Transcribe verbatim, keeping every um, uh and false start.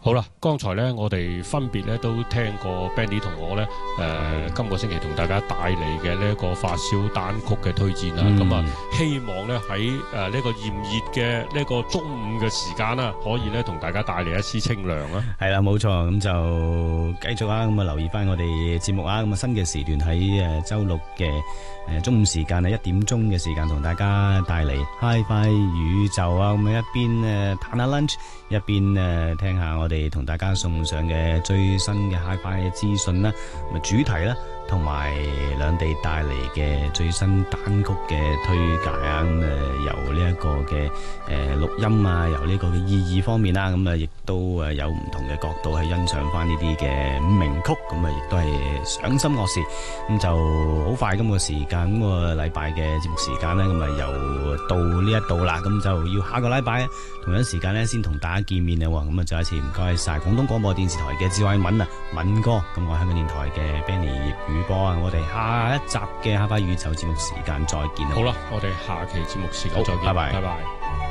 好啦，剛才咧我哋分別咧都聽過 Benny 同我咧誒、呃、今個星期同大家帶嚟嘅呢一個發燒單曲嘅推薦啦。咁啊、嗯，希望咧喺誒呢個炎熱嘅呢個中午嘅時間啦，可以咧同大家帶嚟一絲清涼啊。 係啦，冇錯，咁就繼續啊，咁啊留意翻我哋節目啊，咁啊新嘅時段喺誒週六嘅誒中午時間啊一點鐘嘅時間同大家帶嚟 Hi-Fi 宇宙啊，咁啊一邊誒嘆下 lunch，一邊誒聽下我哋同大家送上嘅最新嘅 Hi-Fi 嘅資訊啦，咁啊主題啦，同埋兩地帶嚟嘅最新單曲嘅推介啊，咁誒由呢一個嘅誒錄音啊，由呢個嘅意義方面啦，咁啊亦都誒有唔同嘅角度去欣賞翻呢啲嘅名曲，咁啊亦都係賞心樂事。咁就好快今個時間，咁個禮拜嘅節目時間咧，咁啊又到呢一度啦，咁就要下個禮拜同樣時間咧先同大家見面啦。咁啊再一次唔該晒廣東廣播電視台嘅智慧敏啊敏哥，咁我係香港電台嘅 Benny 葉宇波啊，我哋下一集嘅Hi-Fi宇宙節目時間再見啦。 好啦，我哋下期節目時間再見， 拜拜， 拜拜。